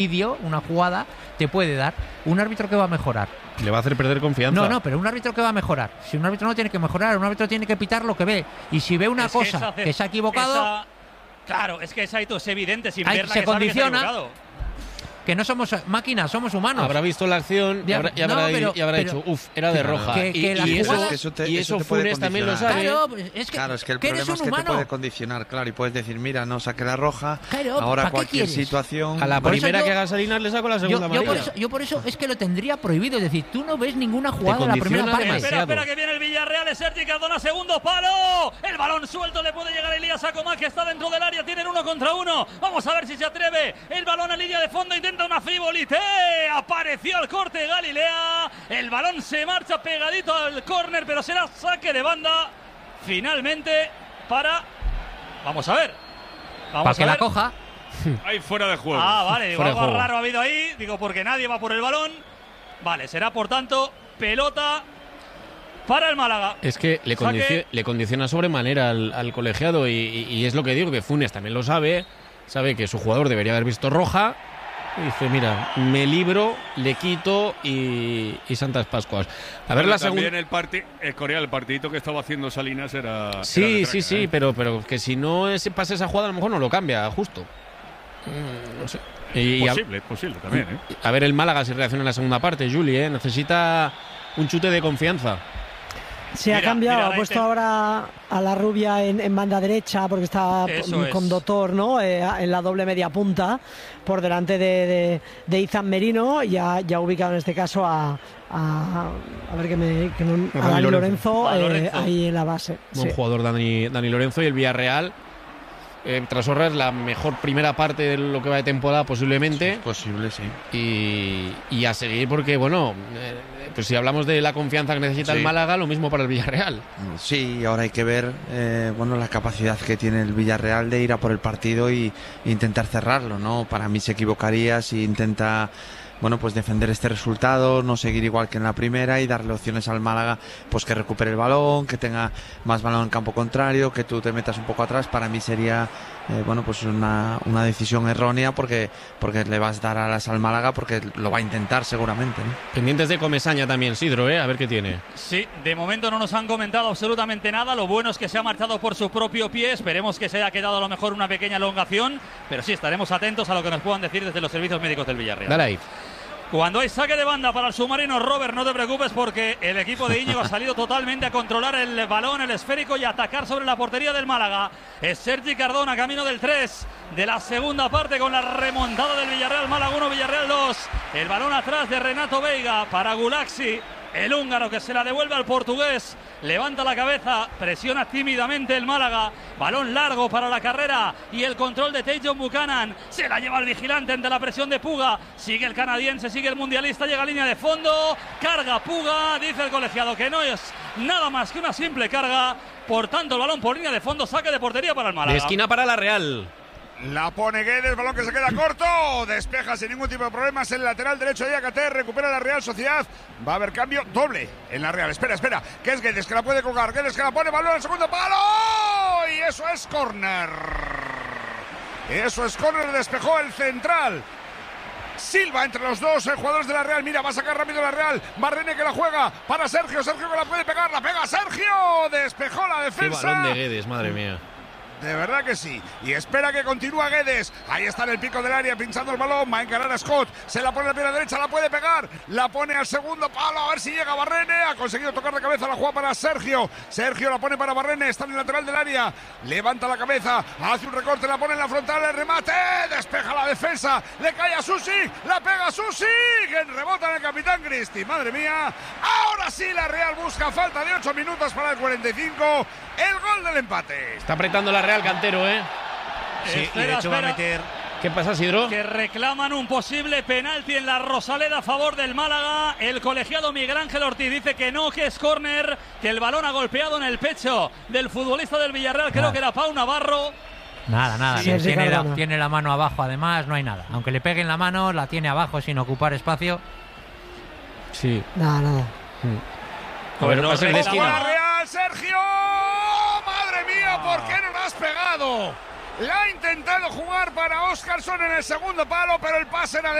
vídeo, una jugada, te puede dar. Un árbitro que va a mejorar. Le va a hacer perder confianza. No, pero un árbitro que va a mejorar. Si un árbitro no tiene que mejorar, un árbitro tiene que pitar lo que ve. Y si ve una cosa que se ha equivocado... Claro, es que es evidente sin Ahí verla se que sabe que se ha condiciona. equivocado. Que no somos máquinas, somos humanos. Habrá visto la acción y habrá dicho, era de roja. Y eso Funes también lo sabe. Claro, es que el problema es que te puede condicionar, claro, y puedes decir, mira, no saqué la roja, ahora cualquier situación... A la primera que haga Salinas le saco la segunda amarilla. Yo por eso es que lo tendría prohibido, es decir, tú no ves ninguna jugada en la primera parte. Espera que viene el Villarreal, es Sergi Cardona, segundo palo, el balón suelto, le puede llegar a Elías Acomá, que está dentro del área, tienen 1 contra 1, vamos a ver si se atreve, el balón a línea de fondo, intenta una frivolité, apareció el corte de Galilea, el balón se marcha pegadito al córner, pero será saque de banda finalmente para... Vamos a ver. Para que la coja. Ahí fuera de juego. Vale, algo raro ha habido ahí, porque nadie va por el balón. Vale, será por tanto pelota para el Málaga. Es que le condiciona sobremanera al colegiado y es lo que digo, que Funes también lo sabe que su jugador debería haber visto roja. Y dice, mira, me libro, le quito y Santas Pascuas. A ver la segunda. También el partidito que estaba haciendo Salinas era... Sí, pero que si no pasa esa jugada a lo mejor no lo cambia, justo. No sé. Posible también, ¿eh? A ver el Málaga si reacciona en la segunda parte, Juli, necesita un chute de confianza. Se ha cambiado, ha puesto ahora a la rubia en banda derecha porque está con Dotor, ¿no? En la doble media punta por delante de Izan Merino, y ha ubicado en este caso a Dani Lorenzo ahí en la base. Buen jugador Dani Lorenzo, y el Villarreal tras ahorrar la mejor primera parte de lo que va de temporada posiblemente. Sí, es posible, sí. Y a seguir porque, pues si hablamos de la confianza que necesita el Málaga, lo mismo para el Villarreal. Sí, ahora hay que ver la capacidad que tiene el Villarreal de ir a por el partido e intentar cerrarlo, ¿no? Para mí se equivocaría si intenta pues defender este resultado, no seguir igual que en la primera y darle opciones al Málaga, pues que recupere el balón, que tenga más balón en campo contrario, que tú te metas un poco atrás. Para mí sería pues una decisión errónea porque le vas a dar alas al Málaga, porque lo va a intentar seguramente, ¿no? Pendientes de Comesaña también, Sidro, a ver qué tiene. Sí, de momento no nos han comentado absolutamente nada. Lo bueno es que se ha marchado por su propio pie. Esperemos que se haya quedado a lo mejor una pequeña elongación, pero sí, estaremos atentos a lo que nos puedan decir desde los servicios médicos del Villarreal. Dale ahí. Cuando hay saque de banda para el submarino, Robert, no te preocupes porque el equipo de Íñigo ha salido totalmente a controlar el balón, el esférico, y atacar sobre la portería del Málaga. Es Sergi Cardona, camino del 3 de la segunda parte, con la remontada del Villarreal. Málaga 1, Villarreal 2. El balón atrás de Renato Veiga para Gulaxi, el húngaro, que se la devuelve al portugués. Levanta la cabeza, presiona tímidamente el Málaga. Balón largo para la carrera y el control de Tajon Buchanan. Se la lleva el vigilante ante la presión de Puga. Sigue el canadiense, sigue el mundialista, llega a línea de fondo. Carga Puga, dice el colegiado que no es nada más que una simple carga. Por tanto, el balón por línea de fondo, saque de portería para el Málaga. De esquina para la Real. La pone Guedes, balón que se queda corto, despeja sin ningún tipo de problemas el lateral derecho de Yacate, recupera la Real Sociedad, va a haber cambio doble en la Real. Espera, que es Guedes, que la puede colgar, Guedes que la pone, balón al segundo palo, y eso es córner. Despejó el central. Silva entre los dos jugadores de la Real. Mira, va a sacar rápido la Real. Barrene que la juega para Sergio que la puede pegar, la pega Sergio, despejó la defensa. Qué balón de Guedes, madre mía. De verdad que sí. Y espera que continúa Guedes. Ahí está en el pico del área, pinchando el balón. Va a encarar a Scott. Se la pone a la pierna derecha, la puede pegar. La pone al segundo palo. A ver si llega Barrene. Ha conseguido tocar de cabeza la jugada para Sergio. Sergio la pone para Barrene. Está en el lateral del área. Levanta la cabeza. Hace un recorte. La pone en la frontal. El remate. Despeja la defensa. Le cae a Susi. La pega Susi. Que rebota en el capitán Cristi. Madre mía. Ahora sí la Real busca. Falta de 8 minutos para el 45. El gol del empate. Está apretando la Real, Cantero, Sí, y de hecho va a meter... ¿Qué pasa, Sidro? Que reclaman un posible penalti en la Rosaleda a favor del Málaga. El colegiado Miguel Ángel Ortiz dice que no, que es córner, que el balón ha golpeado en el pecho del futbolista del Villarreal, creo que era Pau Navarro. Nada, sí, tiene la mano abajo, además no hay nada. Aunque le peguen la mano, la tiene abajo sin ocupar espacio. Sí. Nada. A ver, la Real, Sergio. ¡Madre mía! ¿Por qué no lo has pegado? La ha intentado jugar para Óscarson en el segundo palo, pero el pase era